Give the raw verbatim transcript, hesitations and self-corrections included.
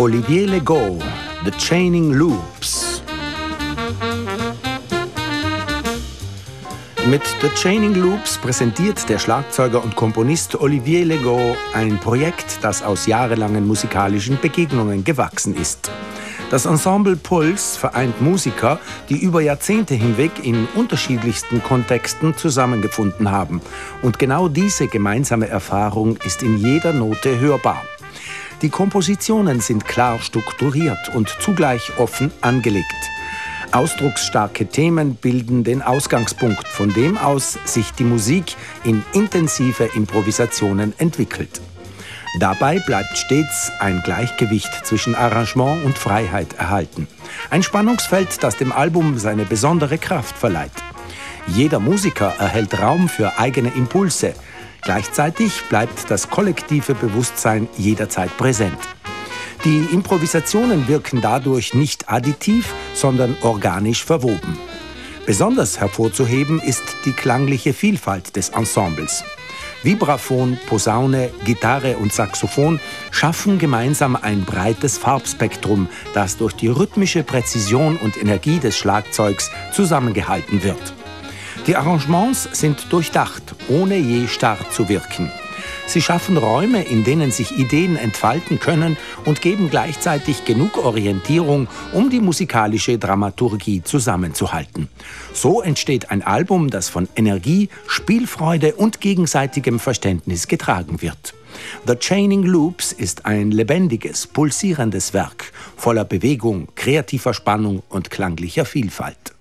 Olivier Legault, The Chaining Loops. Mit The Chaining Loops präsentiert der Schlagzeuger und Komponist Olivier Legault ein Projekt, das aus jahrelangen musikalischen Begegnungen gewachsen ist. Das Ensemble Puls vereint Musiker, die über Jahrzehnte hinweg in unterschiedlichsten Kontexten zusammengefunden haben. Und genau diese gemeinsame Erfahrung ist in jeder Note hörbar. Die Kompositionen sind klar strukturiert und zugleich offen angelegt. Ausdrucksstarke Themen bilden den Ausgangspunkt, von dem aus sich die Musik in intensive Improvisationen entwickelt. Dabei bleibt stets ein Gleichgewicht zwischen Arrangement und Freiheit erhalten. Ein Spannungsfeld, das dem Album seine besondere Kraft verleiht. Jeder Musiker erhält Raum für eigene Impulse. Gleichzeitig bleibt das kollektive Bewusstsein jederzeit präsent. Die Improvisationen wirken dadurch nicht additiv, sondern organisch verwoben. Besonders hervorzuheben ist die klangliche Vielfalt des Ensembles. Vibraphon, Posaune, Gitarre und Saxophon schaffen gemeinsam ein breites Farbspektrum, das durch die rhythmische Präzision und Energie des Schlagzeugs zusammengehalten wird. Die Arrangements sind durchdacht, ohne je starr zu wirken. Sie schaffen Räume, in denen sich Ideen entfalten können und geben gleichzeitig genug Orientierung, um die musikalische Dramaturgie zusammenzuhalten. So entsteht ein Album, das von Energie, Spielfreude und gegenseitigem Verständnis getragen wird. The Chaining Loops ist ein lebendiges, pulsierendes Werk, voller Bewegung, kreativer Spannung und klanglicher Vielfalt.